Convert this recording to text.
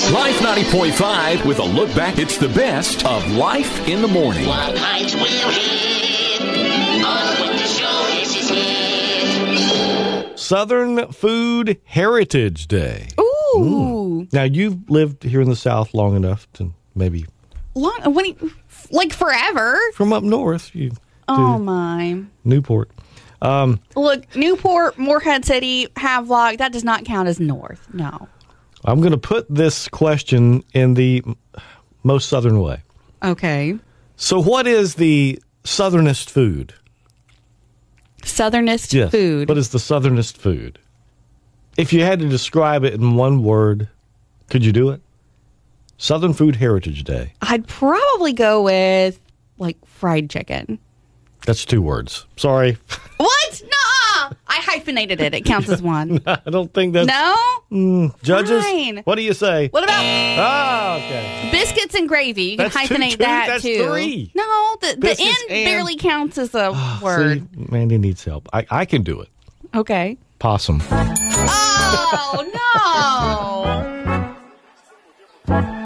Life 90.5 with a look back. It's the best of Life in the Morning. What height will hit on when the show is his head. Southern Food Heritage Day. Ooh. Now, you've lived here in the South long enough to maybe Like forever. from up north. Oh, my. Newport. Look, Newport, Morehead City, Havelock, that does not count as north. No. I'm going to put this question in the most southern way. Okay. So what is the southernest food? Southernest Yes. food. What is the southernest food? If you had to describe it in one word, could you do it? Southern Food Heritage Day. I'd probably go with, like, fried chicken. That's 2 words. Sorry. What? Nuh-uh. I hyphenated it. It counts as one. I don't think that's... No? Judges, Fine. what do you say? What about Okay. biscuits and gravy? You can That's hyphenate two, that, that's too. 3. No, the Biscuits end and- barely counts as a word. See, Mandy needs help. I can do it. Okay. Possum. Oh, no.